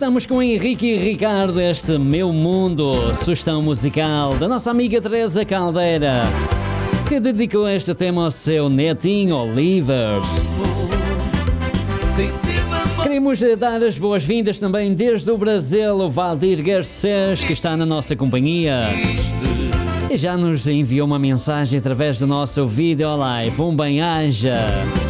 estamos com Henrique e Ricardo, este Meu Mundo, sugestão musical da nossa amiga Teresa Caldeira, que dedicou este tema ao seu netinho Oliver. Queremos dar as boas-vindas também desde o Brasil, o Valdir Garcês, que está na nossa companhia e já nos enviou uma mensagem através do nosso vídeo live. Bem-aja!